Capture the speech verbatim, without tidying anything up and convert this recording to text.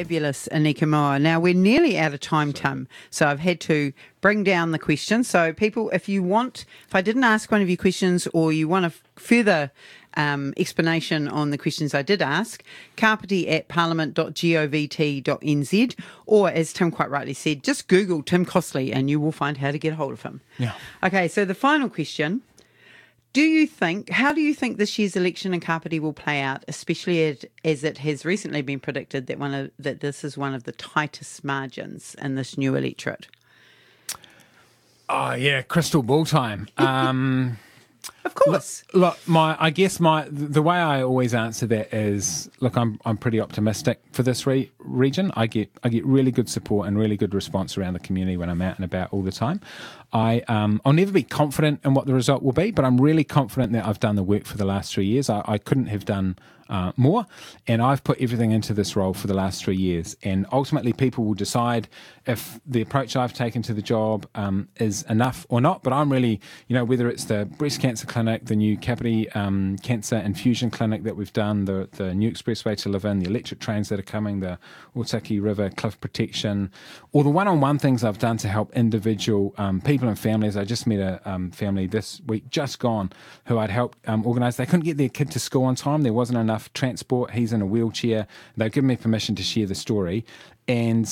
fabulous Anika Moa. Now, we're nearly out of time, Tim, so I've had to bring down the questions. So, people, if you want, if I didn't ask one of your questions or you want a further um, explanation on the questions I did ask, carpety at parliament dot govt dot n z, or as Tim quite rightly said, just Google Tim Costley and you will find how to get hold of him. Yeah. Okay, so the final question. Do you think, how do you think this year's election in Kapiti will play out, especially as, as it has recently been predicted that one of, that this is one of the tightest margins in this new electorate? Oh, yeah, crystal ball time. Um, of course. Look, look, my I guess my the way I always answer that is, look, I'm I'm pretty optimistic for this re- region. I get I get really good support and really good response around the community when I'm out and about all the time. I um I'll never be confident in what the result will be, but I'm really confident that I've done the work for the last three years. I, I couldn't have done uh, more, and I've put everything into this role for the last three years. And ultimately, people will decide if the approach I've taken to the job um, is enough or not. But I'm really, you know, whether it's the breast cancer clinic, the new Kapiti um, cancer infusion clinic that we've done, the the new expressway to live in, the electric trains that are coming, the Otaki River cliff protection, or the one-on-one things I've done to help individual um, people and families. I just met a um, family this week, just gone, who I'd helped um, organise. They couldn't get their kid to school on time. There wasn't enough transport. He's in a wheelchair. They've given me permission to share the story. And